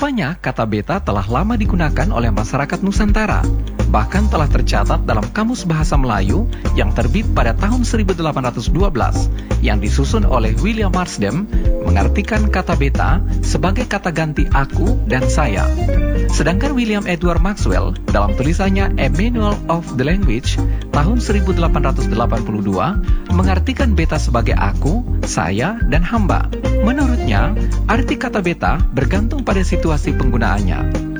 Rupanya kata beta telah lama digunakan oleh masyarakat Nusantara. Bahkan telah tercatat dalam Kamus Bahasa Melayu yang terbit pada tahun 1812 yang disusun oleh William Marsden mengartikan kata beta sebagai kata ganti aku dan saya. Sedangkan William Edward Maxwell dalam tulisannya A Manual of the Language tahun 1882 mengartikan beta sebagai aku, saya, dan hamba. Menurutnya, arti kata beta bergantung pada situasi penggunaannya.